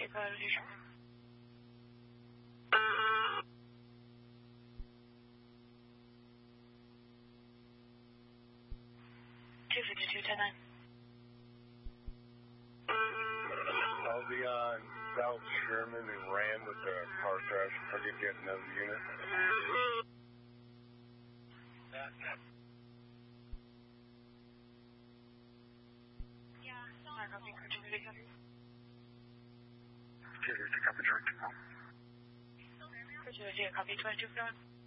个绿手。252-10-9. I'll be on South Sherman and Rand with the car crash. If I could get another unit. Copy 22.